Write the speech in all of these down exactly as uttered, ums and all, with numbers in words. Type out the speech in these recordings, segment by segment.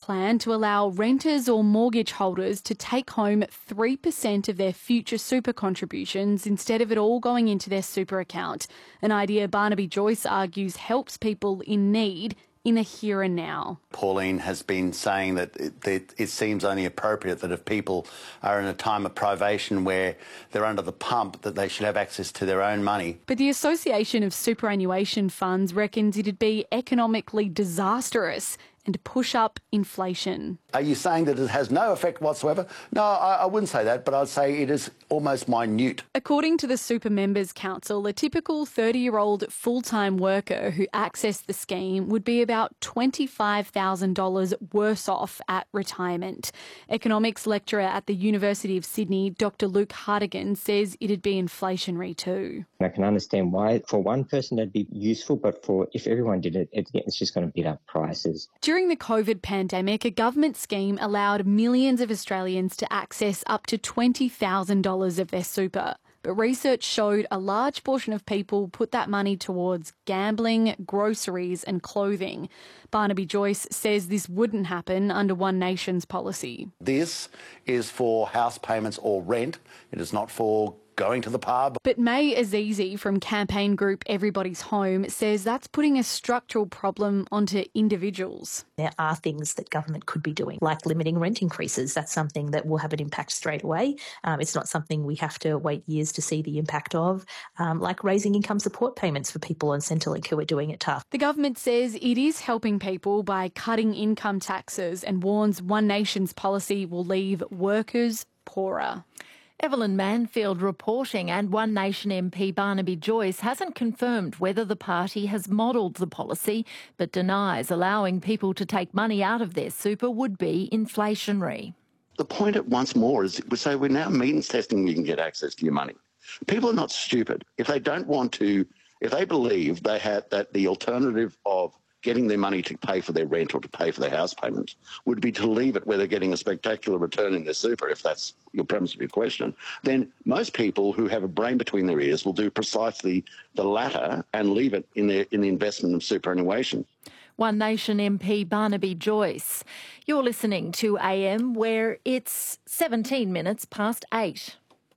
plan to allow renters or mortgage holders to take home three percent of their future super contributions instead of it all going into their super account, an idea Barnaby Joyce argues helps people in need in the here and now. Pauline has been saying that it, that it seems only appropriate that if people are in a time of privation where they're under the pump, that they should have access to their own money. But the Association of Superannuation Funds reckons it'd be economically disastrous and push up inflation. Are you saying that it has no effect whatsoever? No, I, I wouldn't say that, but I'd say it is almost minute. According to the Super Members Council, a typical thirty-year-old full-time worker who accessed the scheme would be about twenty-five thousand dollars worse off at retirement. Economics lecturer at the University of Sydney, Doctor Luke Hartigan, says it'd be inflationary too. I can understand why for one person that'd be useful, but for if everyone did it, it's just going to beat up prices. During the COVID pandemic, a government scheme allowed millions of Australians to access up to twenty thousand dollars of their super. But research showed a large portion of people put that money towards gambling, groceries and clothing. Barnaby Joyce says this wouldn't happen under One Nation's policy. This is for house payments or rent. It is not for going to the pub. But May Azizi from campaign group Everybody's Home says that's putting a structural problem onto individuals. There are things that government could be doing, like limiting rent increases. That's something that will have an impact straight away. Um, it's not something we have to wait years to see the impact of, um, like raising income support payments for people on Centrelink who are doing it tough. The government says it is helping people by cutting income taxes and warns One Nation's policy will leave workers poorer. Evelyn Manfield reporting, and One Nation M P Barnaby Joyce hasn't confirmed whether the party has modelled the policy, but denies allowing people to take money out of their super would be inflationary. The point of once more is we say we're now means testing you can get access to your money. People are not stupid. If they don't want to, if they believe they had that the alternative of getting their money to pay for their rent or to pay for their house payments would be to leave it where they're getting a spectacular return in their super, if that's your premise of your question, then most people who have a brain between their ears will do precisely the latter and leave it in, their, in the investment of superannuation. One Nation M P Barnaby Joyce. You're listening to A M, where it's seventeen minutes past eight.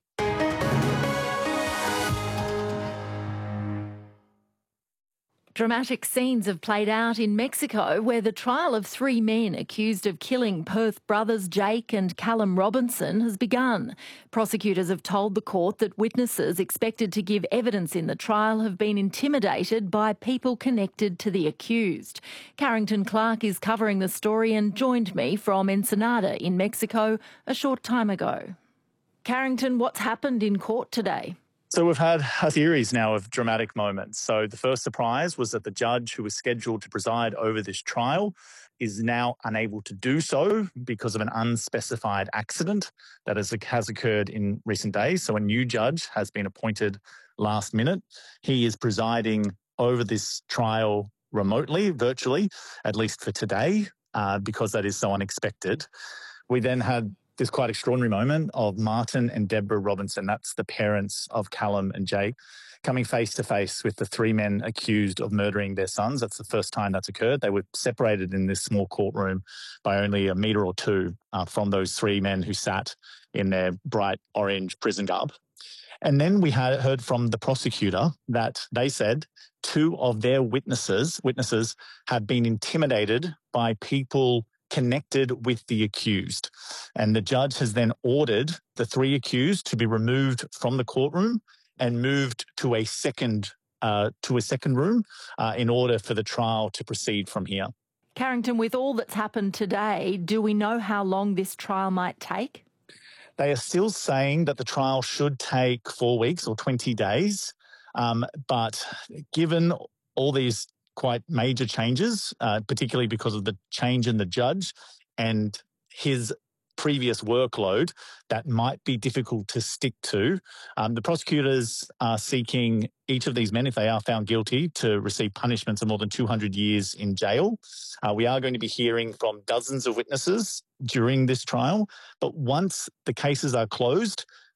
Dramatic scenes have played out in Mexico, where the trial of three men accused of killing Perth brothers Jake and Callum Robinson has begun. Prosecutors have told the court that witnesses expected to give evidence in the trial have been intimidated by people connected to the accused. Carrington Clark is covering the story and joined me from Ensenada in Mexico a short time ago. Carrington, what's happened in court today? So we've had a series now of dramatic moments. So the first surprise was that the judge who was scheduled to preside over this trial is now unable to do so because of an unspecified accident that has, has occurred in recent days. So a new judge has been appointed last minute. He is presiding over this trial remotely, virtually, at least for today, uh, because that is so unexpected. We then had this quite extraordinary moment of Martin and Deborah Robinson, that's the parents of Callum and Jake, coming face to face with the three men accused of murdering their sons. That's the first time that's occurred. They were separated in this small courtroom by only a metre or two uh, from those three men who sat in their bright orange prison garb. And then we had heard from the prosecutor that they said two of their witnesses, witnesses have been intimidated by people connected with the accused. And the judge has then ordered the three accused to be removed from the courtroom and moved to a second uh, to a second room uh, in order for the trial to proceed from here. Carrington, with all that's happened today, do we know how long this trial might take? They are still saying that the trial should take four weeks or twenty days. Um, but given all these quite major changes, uh, particularly because of the change in the judge and his previous workload, that might be difficult to stick to. Um, the prosecutors are seeking each of these men, if they are found guilty, to receive punishments of more than two hundred years in jail. Uh, we are going to be hearing from dozens of witnesses during this trial, but once the cases are closed,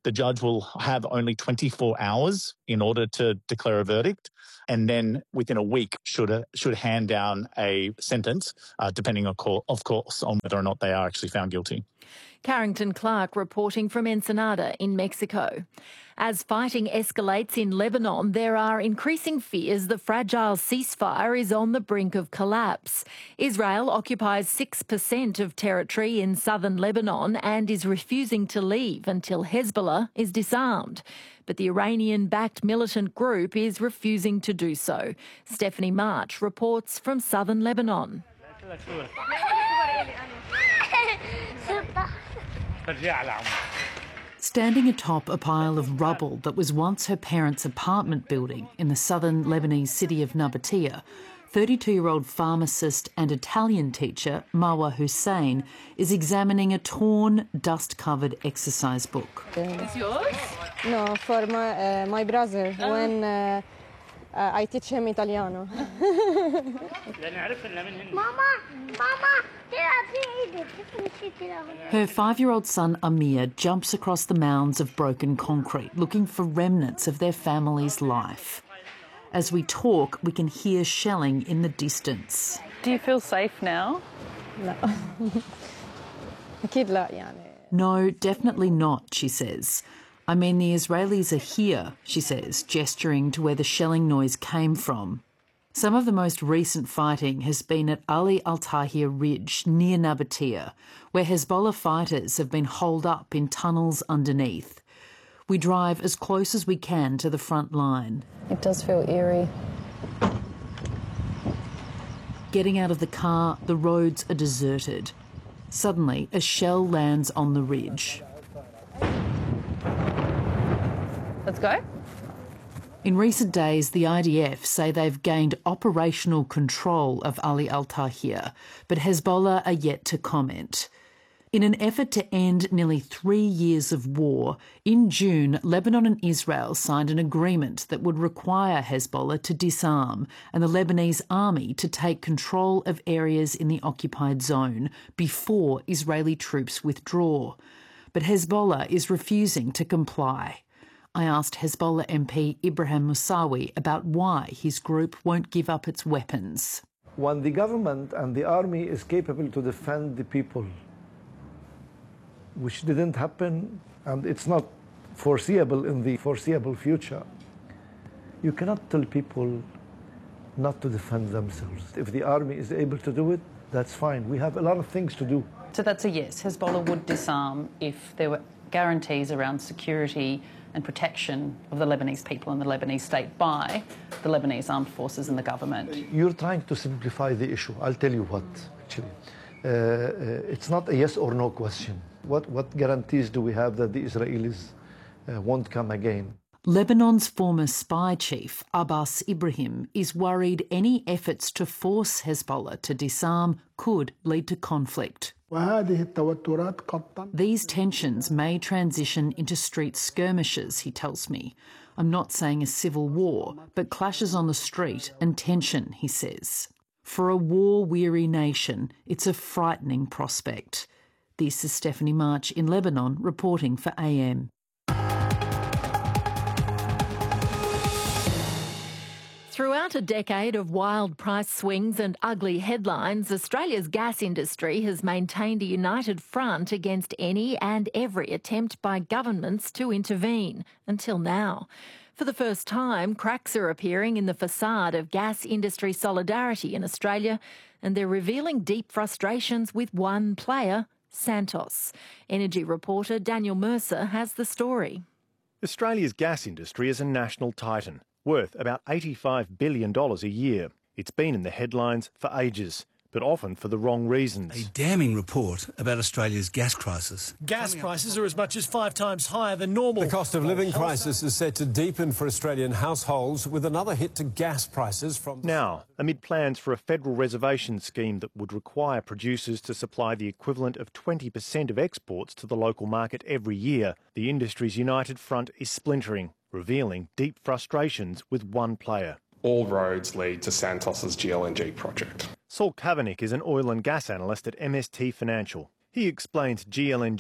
The judge will have only twenty-four hours in order to declare a verdict, and then within a week should uh, should hand down a sentence, uh, depending, on co- of course, on whether or not they are actually found guilty. Carrington Clark reporting from Ensenada in Mexico. As fighting escalates in Lebanon, there are increasing fears the fragile ceasefire is on the brink of collapse. Israel occupies six percent of territory in southern Lebanon and is refusing to leave until Hezbollah is disarmed. But the Iranian-backed militant group is refusing to do so. Stephanie March reports from southern Lebanon. Standing atop a pile of rubble that was once her parents' apartment building in the southern Lebanese city of Nabatea, thirty-two-year-old pharmacist and Italian teacher Marwa Hussein is examining a torn, dust-covered exercise book. It's yours? No, for my, uh, my brother, oh. when uh, uh, I teach him Italiano. Mama, Mama! Her five-year-old son Amir jumps across the mounds of broken concrete, looking for remnants of their family's life. As we talk, we can hear shelling in the distance. Do you feel safe now? No. No, definitely not, she says. I mean, the Israelis are here, she says, gesturing to where the shelling noise came from. Some of the most recent fighting has been at Ali Al-Tahir Ridge near Nabatea, where Hezbollah fighters have been holed up in tunnels underneath. We drive as close as we can to the front line. It does feel eerie. Getting out of the car, the roads are deserted. Suddenly, a shell lands on the ridge. Let's go. In recent days, the I D F say they've gained operational control of Ali Al-Tahir, but Hezbollah are yet to comment. In an effort to end nearly three years of war, in June, Lebanon and Israel signed an agreement that would require Hezbollah to disarm and the Lebanese army to take control of areas in the occupied zone before Israeli troops withdraw. But Hezbollah is refusing to comply. I asked Hezbollah M P Ibrahim Musawi about why his group won't give up its weapons. When the government and the army is capable to defend the people, which didn't happen and it's not foreseeable in the foreseeable future, you cannot tell people not to defend themselves. If the army is able to do it, that's fine. We have a lot of things to do. So that's a yes. Hezbollah would disarm if there were guarantees around security and protection of the Lebanese people and the Lebanese state by the Lebanese armed forces and the government. You're trying to simplify the issue. I'll tell you what, actually. Uh, uh, it's not a yes or no question. What, what guarantees do we have that the Israelis uh, won't come again? Lebanon's former spy chief, Abbas Ibrahim, is worried any efforts to force Hezbollah to disarm could lead to conflict. These tensions may transition into street skirmishes, he tells me. I'm not saying a civil war, but clashes on the street and tension, he says. For a war-weary nation, it's a frightening prospect. This is Stephanie March in Lebanon, reporting for A M. Throughout a decade of wild price swings and ugly headlines, Australia's gas industry has maintained a united front against any and every attempt by governments to intervene, until now. For the first time, cracks are appearing in the facade of gas industry solidarity in Australia, and they're revealing deep frustrations with one player, Santos. Energy reporter Daniel Mercer has the story. Australia's gas industry is a national titan, worth about eighty-five billion dollars a year. It's been in the headlines for ages, but often for the wrong reasons. A damning report about Australia's gas crisis. Gas prices are as much as five times higher than normal. The cost of living crisis is set to deepen for Australian households, with another hit to gas prices from... Now, amid plans for a federal reservation scheme that would require producers to supply the equivalent of twenty percent of exports to the local market every year, the industry's united front is splintering, revealing deep frustrations with one player. All roads lead to Santos's G L N G project. Saul Kavanagh is an oil and gas analyst at M S T Financial. He explains G L N G,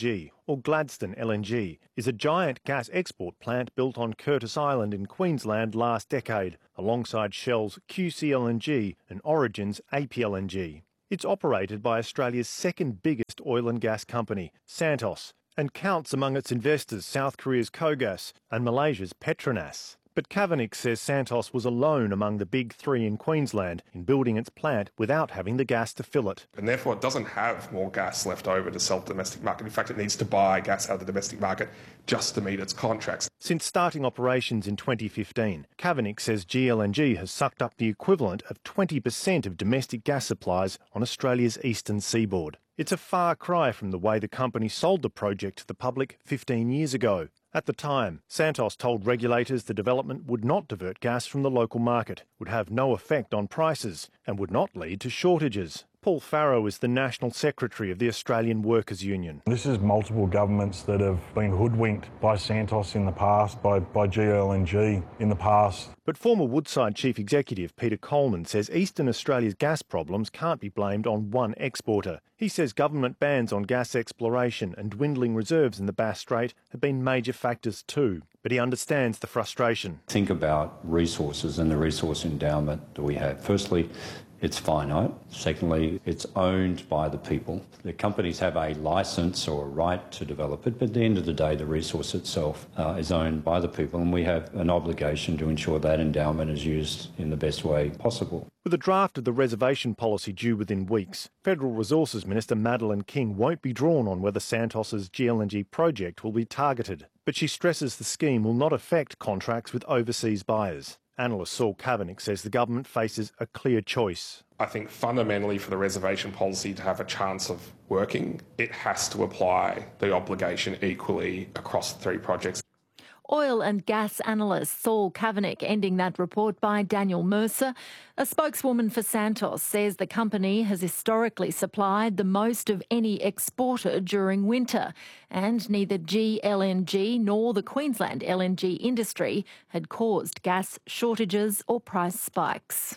or Gladstone L N G, is a giant gas export plant built on Curtis Island in Queensland last decade, alongside Shell's Q C L N G and Origin's A P L N G. It's operated by Australia's second biggest oil and gas company, Santos, and counts among its investors South Korea's KOGAS and Malaysia's Petronas. But Kavanagh says Santos was alone among the big three in Queensland in building its plant without having the gas to fill it. And therefore it doesn't have more gas left over to sell to the domestic market. In fact, it needs to buy gas out of the domestic market just to meet its contracts. Since starting operations in twenty fifteen, Kavanagh says G L N G has sucked up the equivalent of twenty percent of domestic gas supplies on Australia's eastern seaboard. It's a far cry from the way the company sold the project to the public fifteen years ago. At the time, Santos told regulators the development would not divert gas from the local market, would have no effect on prices, and would not lead to shortages. Paul Farrow is the National Secretary of the Australian Workers' Union. This is multiple governments that have been hoodwinked by Santos in the past, by, by G L N G in the past. But former Woodside Chief Executive Peter Coleman says Eastern Australia's gas problems can't be blamed on one exporter. He says government bans on gas exploration and dwindling reserves in the Bass Strait have been major factors too. But he understands the frustration. Think about resources and the resource endowment that we have. Firstly, it's finite. Secondly, it's owned by the people. The companies have a licence or a right to develop it, but at the end of the day, the resource itself uh, is owned by the people, and we have an obligation to ensure that endowment is used in the best way possible. With a draft of the reservation policy due within weeks, Federal Resources Minister Madeleine King won't be drawn on whether Santos's G L N G project will be targeted, but she stresses the scheme will not affect contracts with overseas buyers. Analyst Saul Kavanagh says the government faces a clear choice. I think fundamentally for the reservation policy to have a chance of working, it has to apply the obligation equally across the three projects. Oil and gas analyst Saul Kavanagh ending that report by Daniel Mercer. A spokeswoman for Santos says the company has historically supplied the most of any exporter during winter, and neither G L N G nor the Queensland L N G industry had caused gas shortages or price spikes.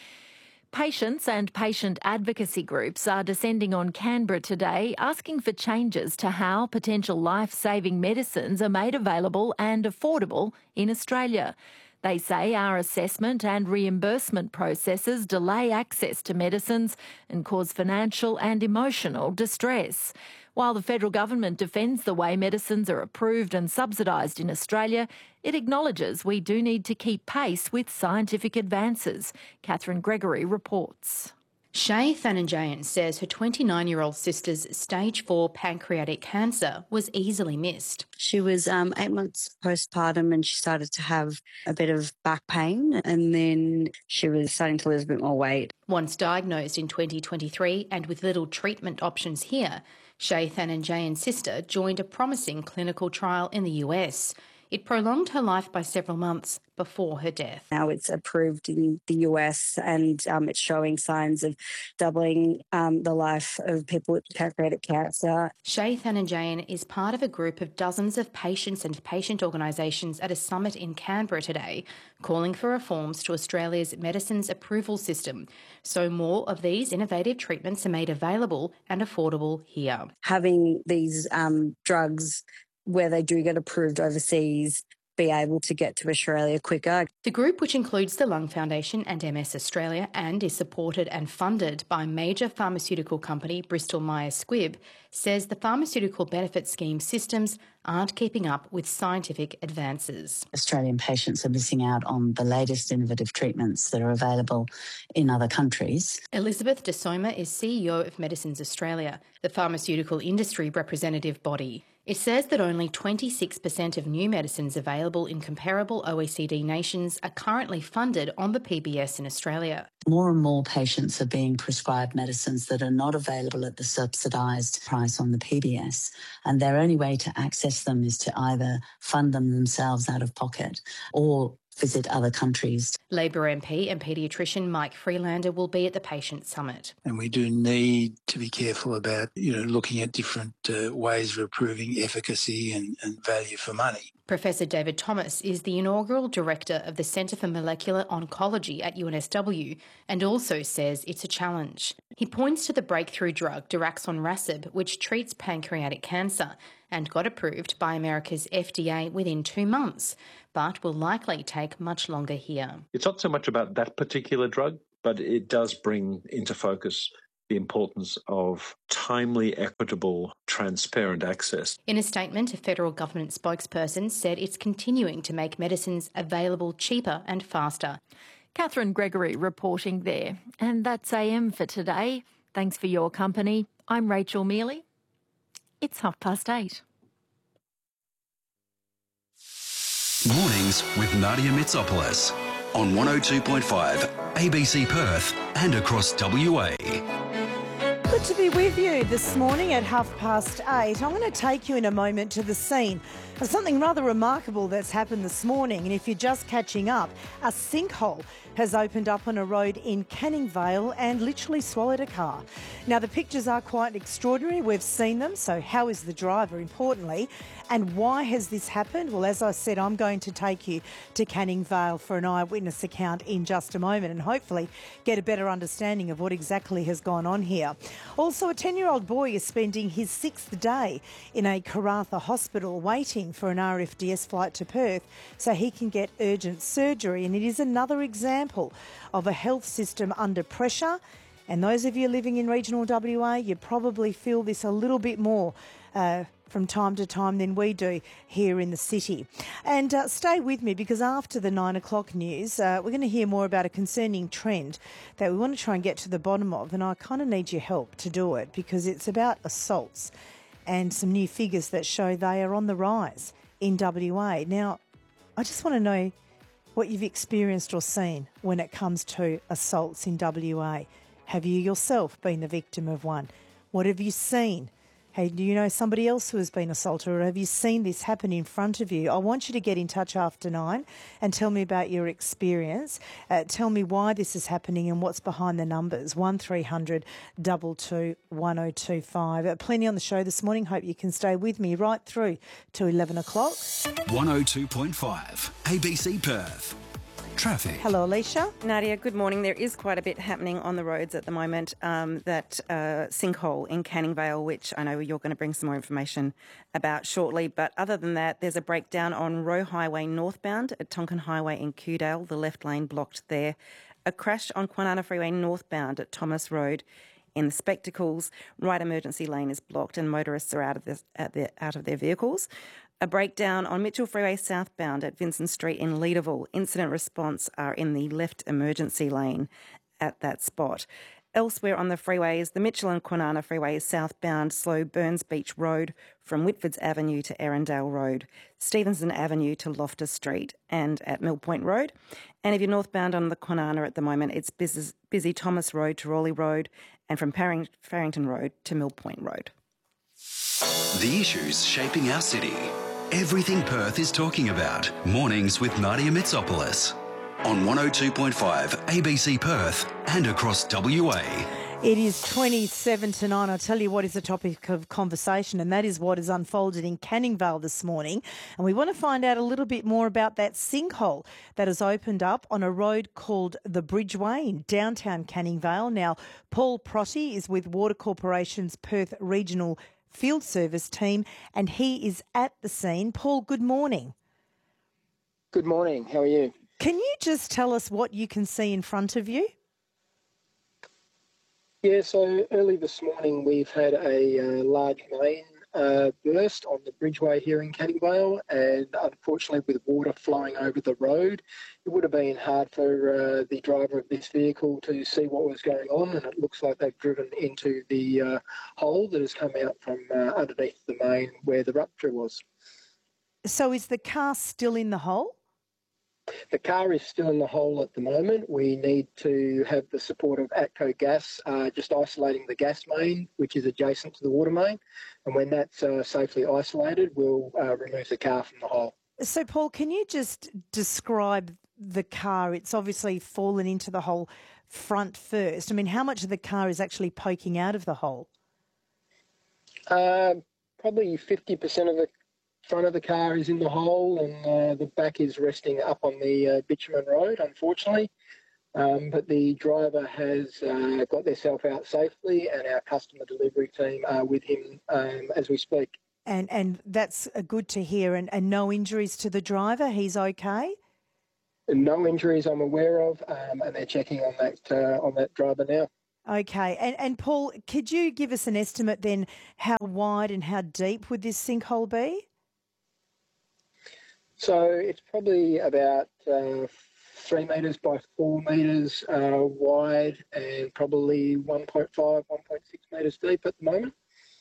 Patients and patient advocacy groups are descending on Canberra today, asking for changes to how potential life-saving medicines are made available and affordable in Australia. They say our assessment and reimbursement processes delay access to medicines and cause financial and emotional distress. While the federal government defends the way medicines are approved and subsidised in Australia, it acknowledges we do need to keep pace with scientific advances. Catherine Gregory reports. Shay Thananjayan says her twenty-nine-year-old sister's stage four pancreatic cancer was easily missed. She was um, eight months postpartum and she started to have a bit of back pain, and then she was starting to lose a bit more weight. Once diagnosed in twenty twenty-three and with little treatment options here, Shay Thananjayan's sister joined a promising clinical trial in the U S. It prolonged her life by several months before her death. Now it's approved in the U S and um, it's showing signs of doubling um, the life of people with pancreatic cancer. Shay Thananjayan is part of a group of dozens of patients and patient organisations at a summit in Canberra today, calling for reforms to Australia's medicines approval system, so more of these innovative treatments are made available and affordable here. Having these um, drugs where they do get approved overseas, be able to get to Australia quicker. The group, which includes the Lung Foundation and M S Australia and is supported and funded by major pharmaceutical company Bristol Myers Squibb, says the pharmaceutical benefit scheme systems aren't keeping up with scientific advances. Australian patients are missing out on the latest innovative treatments that are available in other countries. Elizabeth De Soma is C E O of Medicines Australia, the pharmaceutical industry representative body. It says that only twenty-six percent of new medicines available in comparable O E C D nations are currently funded on the P B S in Australia. More and more patients are being prescribed medicines that are not available at the subsidised price on the P B S, and their only way to access them is to either fund them themselves out of pocket or visit other countries. Labor M P and paediatrician Mike Freelander will be at the Patient Summit. And we do need to be careful about, you know, looking at different uh, ways of improving efficacy and, and value for money. Professor David Thomas is the inaugural director of the Centre for Molecular Oncology at U N S W and also says it's a challenge. He points to the breakthrough drug daraxonrasib, which treats pancreatic cancer and got approved by America's F D A within two months, but will likely take much longer here. It's not so much about that particular drug, but it does bring into focus the importance of timely, equitable, transparent access. In a statement, a federal government spokesperson said it's continuing to make medicines available cheaper and faster. Catherine Gregory reporting there. And that's A M for today. Thanks for your company. I'm Rachel Mealy. It's half past eight. Mornings with Nadia Mitsopoulos on one oh two point five A B C Perth and across W A. Good to be with you this morning at half past eight. I'm going to take you in a moment to the scene of something rather remarkable that's happened this morning. And if you're just catching up, a sinkhole has opened up on a road in Canning Vale and literally swallowed a car. Now, the pictures are quite extraordinary. We've seen them. So how is the driver, importantly? And why has this happened? Well, as I said, I'm going to take you to Canning Vale for an eyewitness account in just a moment and hopefully get a better understanding of what exactly has gone on here. Also, a ten-year-old boy is spending his sixth day in a Karratha hospital waiting for an R F D S flight to Perth so he can get urgent surgery. And it is another example of a health system under pressure. And those of you living in regional W A, you probably feel this a little bit more uh, from time to time than we do here in the city. And uh, stay with me because after the nine o'clock news, uh, we're going to hear more about a concerning trend that we want to try and get to the bottom of. And I kind of need your help to do it because it's about assaults and some new figures that show they are on the rise in W A. Now, I just want to know what you've experienced or seen when it comes to assaults in W A. Have you yourself been the victim of one? What have you seen? Hey, do you know somebody else who has been assaulted, or have you seen this happen in front of you? I want you to get in touch after nine and tell me about your experience. Uh, tell me why this is happening and what's behind the numbers. one three hundred two two one oh two five. Uh, plenty on the show this morning. Hope you can stay with me right through to eleven o'clock. one oh two point five A B C Perth. Traffic. Hello, Alicia. Nadia, good morning. There is quite a bit happening on the roads at the moment. Um, that uh, sinkhole in Canning Vale, which I know you're going to bring some more information about shortly. But other than that, there's a breakdown on Roe Highway northbound at Tonkin Highway in Kewdale, the left lane blocked there. A crash on Kwinana Freeway northbound at Thomas Road in the Spectacles. Right emergency lane is blocked and motorists are out of, this, out, their, out of their vehicles. A breakdown on Mitchell Freeway southbound at Vincent Street in Leederville. Incident response are in the left emergency lane at that spot. Elsewhere on the freeways, the Mitchell and Kwinana Freeway southbound slow Burns Beach Road from Whitfords Avenue to Erindale Road, Stevenson Avenue to Loftus Street and at Mill Point Road. And if you're northbound on the Kwinana at the moment, it's busy, busy Thomas Road to Raleigh Road and from Farring, Farrington Road to Mill Point Road. The issues shaping our city. Everything Perth is talking about. Mornings with Nadia Mitsopoulos on one oh two point five A B C Perth and across W A. It is twenty-seven to nine. I'll tell you what is the topic of conversation, and that is what has unfolded in Canning Vale this morning. And we want to find out a little bit more about that sinkhole that has opened up on a road called the Bridgeway in downtown Canning Vale. Now, Paul Protty is with Water Corporation's Perth Regional Field Service team, and he is at the scene. Paul, good morning. Good morning. How are you? Can you just tell us what you can see in front of you? Yeah, so early this morning we've had a uh, large main uh, burst on the Bridgeway here in Canning Vale, and unfortunately with water flowing over the road, it would have been hard for uh, the driver of this vehicle to see what was going on, and it looks like they've driven into the uh, hole that has come out from uh, underneath the main where the rupture was. So is the car still in the hole? The car is still in the hole at the moment. We need to have the support of ATCO Gas, uh, just isolating the gas main, which is adjacent to the water main. And when that's uh, safely isolated, we'll uh, remove the car from the hole. So, Paul, can you just describe the car? It's obviously fallen into the hole front first. I mean, how much of the car is actually poking out of the hole? Uh, probably fifty percent of the front of the car is in the hole and uh, the back is resting up on the uh, bitumen road, unfortunately. Um, but the driver has uh, got themselves out safely, and our customer delivery team are with him um, as we speak. And and that's uh, good to hear. And, and no injuries to the driver? He's okay? No injuries I'm aware of, um, and they're checking on that uh, on that driver now. Okay. And, and Paul, could you give us an estimate then how wide and how deep would this sinkhole be? So it's probably about uh, three metres by four metres uh, wide and probably one point five, one point six metres deep at the moment.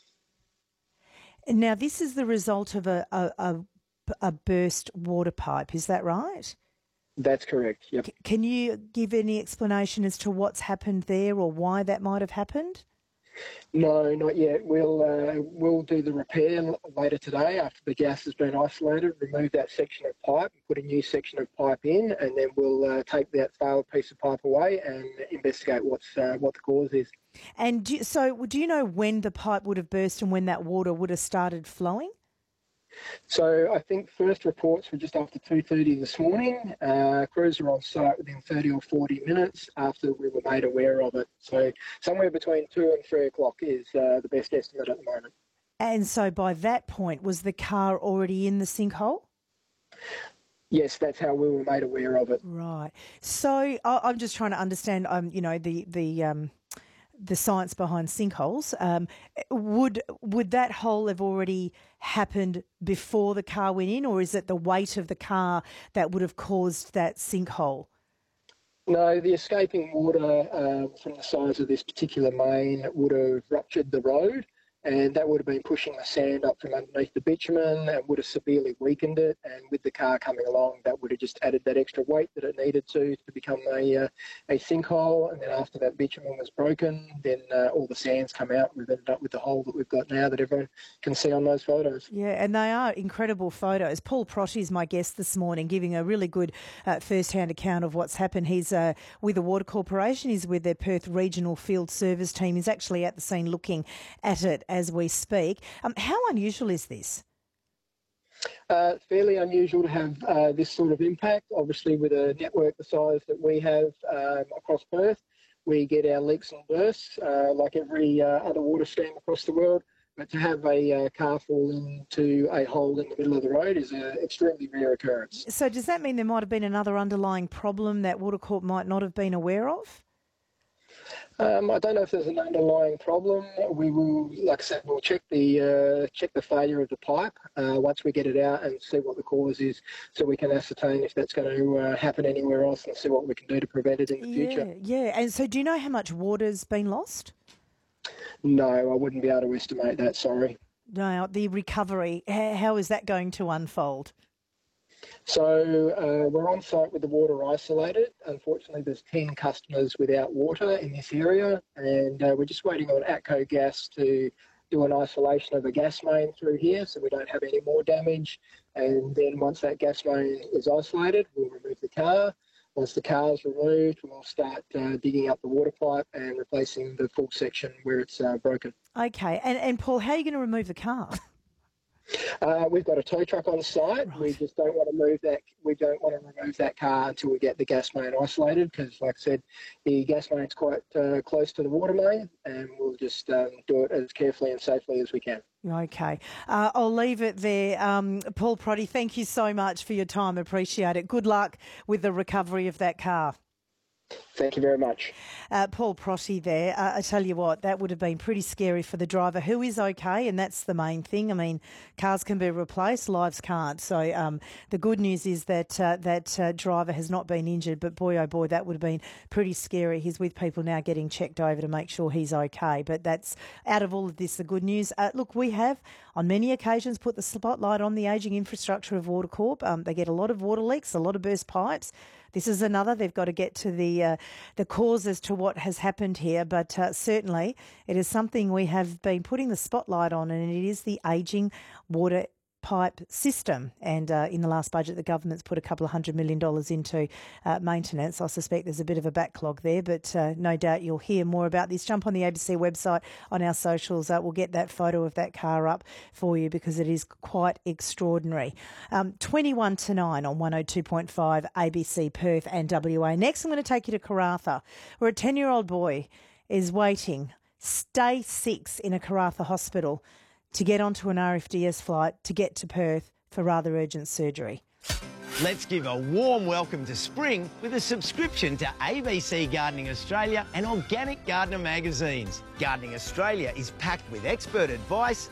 Now, this is the result of a, a, a, a burst water pipe, is that right? That's correct, yep. C- can you give any explanation as to what's happened there or why that might have happened? No, not yet. We'll uh, we'll do the repair later today after the gas has been isolated, remove that section of pipe and put a new section of pipe in, and then we'll uh, take that failed piece of pipe away and investigate what's uh, what the cause is. And do, so do you know when the pipe would have burst and when that water would have started flowing? So I think first reports were just after two thirty this morning. Uh, crews were on site within thirty or forty minutes after we were made aware of it. So somewhere between two and three o'clock is uh, the best estimate at the moment. And so by that point, was the car already in the sinkhole? Yes, that's how we were made aware of it. Right. So I, I'm just trying to understand, um, you know, the the um, the science behind sinkholes. Um, would would that hole have already happened before the car went in, or is it the weight of the car that would have caused that sinkhole? No, the escaping water um, from the size of this particular main would have ruptured the road, and that would have been pushing the sand up from underneath the bitumen and would have severely weakened it. And with the car coming along, that would have just added that extra weight that it needed to to become a uh, a sinkhole. And then after that bitumen was broken, then uh, all the sands come out. We've ended up with the hole that we've got now that everyone can see on those photos. Yeah, and they are incredible photos. Paul Protty is my guest this morning, giving a really good uh, first-hand account of what's happened. He's uh, with the Water Corporation. He's with their Perth Regional Field Service team. He's actually at the scene looking at it as we speak. Um, how unusual is this? Uh, it's fairly unusual to have uh, this sort of impact. Obviously, with a network the size that we have um, across Perth, we get our leaks and bursts uh, like every uh, other water stream across the world. But to have a uh, car fall into a hole in the middle of the road is an extremely rare occurrence. So does that mean there might have been another underlying problem that Water Corp might not have been aware of? Um, I don't know if there's an underlying problem. We will, like I said, we'll check the uh, check the failure of the pipe uh, once we get it out and see what the cause is, so we can ascertain if that's going to uh, happen anywhere else and see what we can do to prevent it in the yeah, future. Yeah, and so do you know how much water's been lost? No, I wouldn't be able to estimate that, sorry. No, the recovery, how is that going to unfold? So uh, we're on site with the water isolated. Unfortunately, there's ten customers without water in this area, and uh, we're just waiting on ATCO Gas to do an isolation of a gas main through here so we don't have any more damage. And then once that gas main is isolated, we'll remove the car. Once the car is removed, we'll start uh, digging up the water pipe and replacing the full section where it's uh, broken. Okay, and, and Paul, how are you going to remove the car? Uh, we've got a tow truck on site. Right. We just don't want to move that. We don't want to remove that car until we get the gas main isolated, because, like I said, the gas main's quite uh, close to the water main, and we'll just um, do it as carefully and safely as we can. Okay, uh, I'll leave it there. Um, Paul Protty, thank you so much for your time. Appreciate it. Good luck with the recovery of that car. Thank you very much. Uh, Paul Protty there. Uh, I tell you what, that would have been pretty scary for the driver, who is okay, and that's the main thing. I mean, cars can be replaced, lives can't. So um, the good news is that uh, that uh, driver has not been injured, but boy, oh boy, that would have been pretty scary. He's with people now getting checked over to make sure he's okay. But that's, out of all of this, the good news. Uh, look, we have on many occasions put the spotlight on the ageing infrastructure of Water Corp. Um, they get a lot of water leaks, a lot of burst pipes. This is another. They've got to get to the uh, the cause as to what has happened here, but uh, certainly it is something we have been putting the spotlight on, and it is the ageing water pipe system. And uh, in the last budget, the government's put a couple of hundred million dollars into uh, maintenance. I suspect there's a bit of a backlog there, but uh, no doubt you'll hear more about this. Jump on the A B C website, on our socials. Uh, we'll get that photo of that car up for you because it is quite extraordinary. Um, twenty-one to nine on one oh two point five A B C Perth and W A. Next, I'm going to take you to Karratha, where a ten-year-old boy is waiting, stay six in a Karratha hospital to get onto an R F D S flight to get to Perth for rather urgent surgery. Let's give a warm welcome to spring with a subscription to A B C Gardening Australia and Organic Gardener magazines. Gardening Australia is packed with expert advice